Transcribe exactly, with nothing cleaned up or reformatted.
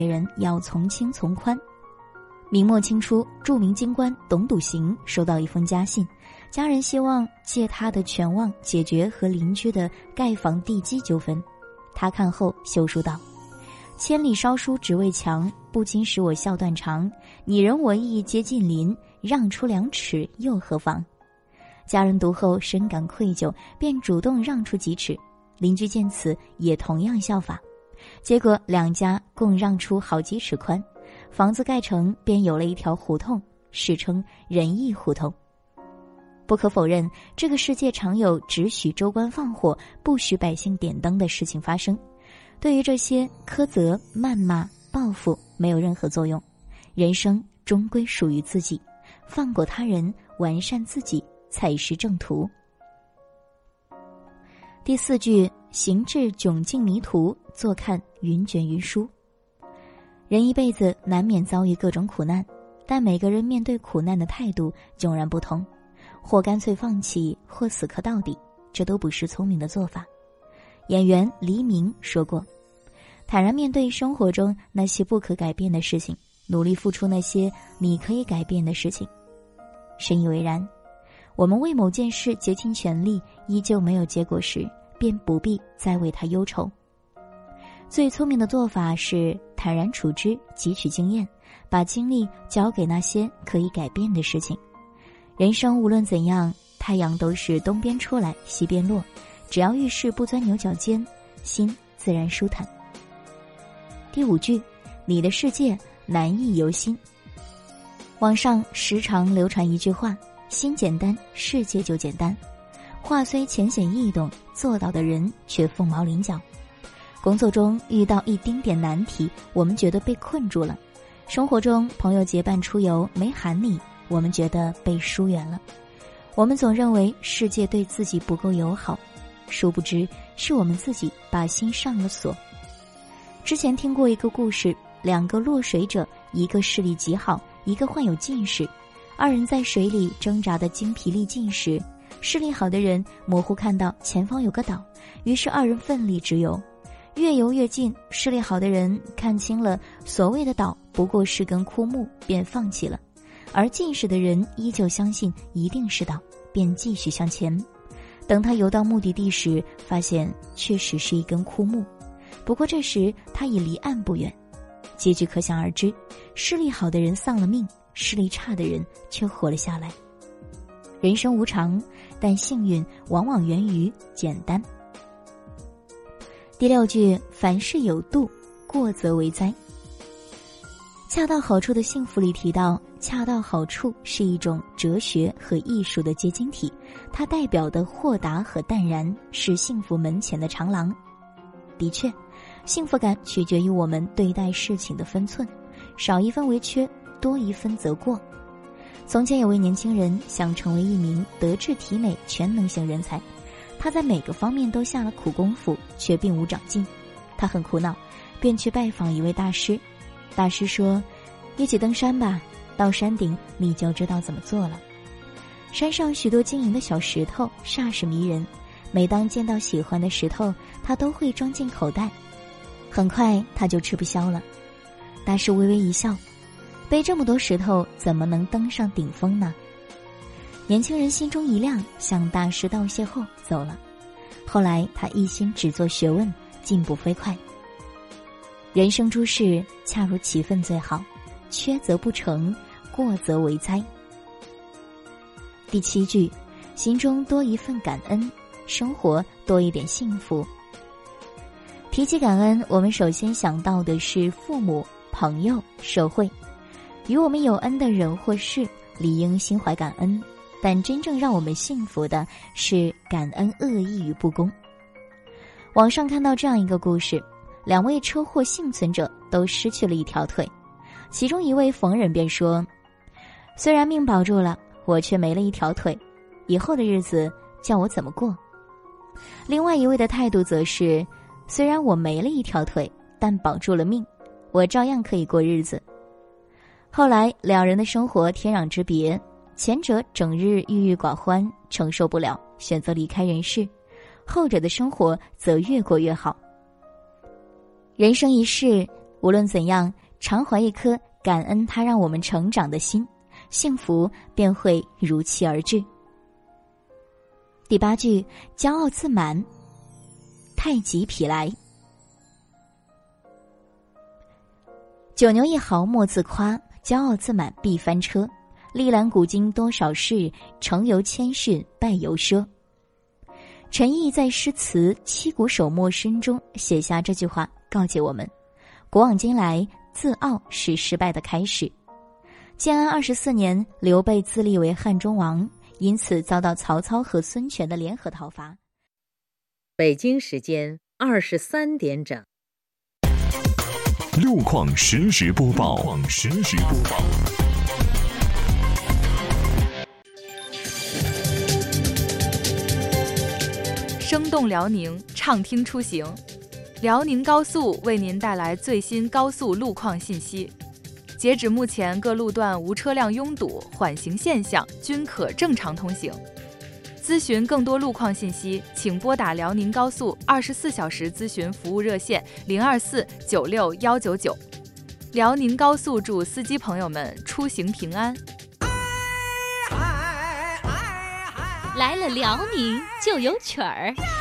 人要从轻从宽。明末清初，著名京官董笃行收到一封家信，家人希望借他的权望解决和邻居的盖房地基纠纷。他看后修书道：千里烧书只为墙，不禁使我笑断肠。你人我义皆近邻，让出两尺又何妨？家人读后深感愧疚，便主动让出几尺。邻居见此也同样效法，结果两家共让出好几尺宽，房子盖成便有了一条胡同，史称仁义胡同。不可否认，这个世界常有只许州官放火，不许百姓点灯的事情发生。对于这些苛责、谩骂、报复没有任何作用，人生终归属于自己，放过他人，完善自己，才是正途。第四句，行至窘境迷途，坐看云卷云舒。人一辈子难免遭遇各种苦难，但每个人面对苦难的态度迥然不同，或干脆放弃，或死磕到底，这都不是聪明的做法。演员黎明说过，坦然面对生活中那些不可改变的事情，努力付出那些你可以改变的事情。深以为然，我们为某件事竭尽全力，依旧没有结果时，便不必再为它忧愁。最聪明的做法是坦然处之，汲取经验，把精力交给那些可以改变的事情。人生无论怎样，太阳都是东边出来西边落，只要遇事不钻牛角尖，心自然舒坦。第五句，你的世界难易由心。网上时常流传一句话，心简单，世界就简单。话虽浅显易懂，做到的人却凤毛麟角。工作中遇到一丁点难题，我们觉得被困住了；生活中朋友结伴出游没喊你，我们觉得被疏远了。我们总认为世界对自己不够友好，殊不知是我们自己把心上了锁。之前听过一个故事，两个落水者，一个视力极好，一个患有近视。二人在水里挣扎得精疲力尽时，视力好的人模糊看到前方有个岛，于是二人奋力直游。越游越近，视力好的人看清了所谓的岛不过是根枯木，便放弃了，而近视的人依旧相信一定是岛，便继续向前。等他游到目的地时，发现确实是一根枯木，不过这时他已离岸不远。结局可想而知，视力好的人丧了命，视力差的人却活了下来。人生无常，但幸运往往源于简单。第六句，凡事有度，过则为灾。恰到好处的幸福里提到，恰到好处是一种哲学和艺术的结晶体，它代表的豁达和淡然是幸福门前的长廊。的确，幸福感取决于我们对待事情的分寸，少一分为缺，多一分则过。从前有位年轻人想成为一名德智体美全能型人才，他在每个方面都下了苦功夫，却并无长进。他很苦恼，便去拜访一位大师。大师说，一起登山吧，到山顶你就知道怎么做了。山上许多晶莹的小石头，煞是迷人，每当见到喜欢的石头，他都会装进口袋。很快他就吃不消了。大师微微一笑，背这么多石头怎么能登上顶峰呢？年轻人心中一亮，向大师道谢后走了。后来他一心只做学问，进步飞快。人生诸事恰如其分最好，缺则不成，过则为灾。第七句，心中多一份感恩，生活多一点幸福。提起感恩，我们首先想到的是父母、朋友、社会。与我们有恩的人或事，理应心怀感恩，但真正让我们幸福的是感恩恶意与不公。网上看到这样一个故事，两位车祸幸存者都失去了一条腿，其中一位逢人便说，虽然命保住了，我却没了一条腿，以后的日子叫我怎么过？另外一位的态度则是，虽然我没了一条腿，但保住了命，我照样可以过日子。后来两人的生活天壤之别，前者整日郁郁寡欢，承受不了，选择离开人世，后者的生活则越过越好。人生一世， 无论怎样，常怀一颗感恩它让我们成长的心，幸福便会如期而至。第八句，骄傲自满，太极否来。九牛一毫莫自夸，骄傲自满必翻车。历览古今多少事，成由谦逊败由奢。陈毅在诗词《七古手墨深》中写下这句话，告诫我们：古往今来，自傲是失败的开始。建安二十四年，刘备自立为汉中王，因此遭到曹操和孙权的联合讨伐。 北京时间二十三点整。 路况实时播报。路况实时播报。 生动辽宁，畅听出行。辽宁高速为您带来最新高速路况信息。截止目前，各路段无车辆拥堵，缓行现象均可正常通行。咨询更多路况信息，请拨打辽宁高速二十四小时咨询服务热线零二四九六幺九九。辽宁高速祝司机朋友们出行平安。 来了辽宁就有曲儿。